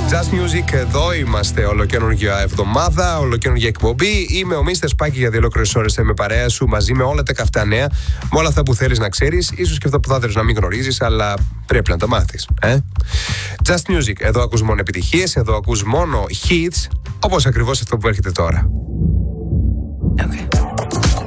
Just Music, εδώ είμαστε. Ολοκαινούργια εβδομάδα, ολοκαινούργια εκπομπή. Είμαι ο Mr. Spike, για 2 ολόκληρες ώρες θα είμαι παρέα σου μαζί με όλα τα καυτά νέα, με όλα αυτά που θέλεις να ξέρεις, ίσως και αυτά που θα θέλεις να μην γνωρίζεις, αλλά πρέπει να τα μάθεις. Just Music, εδώ ακούς μόνο επιτυχίες, εδώ ακούς μόνο hits, όπως ακριβώς αυτό που έρχεται τώρα.